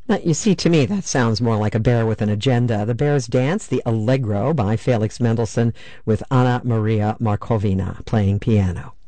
You see, to me, that sounds more like a bear with an agenda. The Bears dance, the Allegro by Felix Mendelssohn, with Anna Maria Markovina playing piano.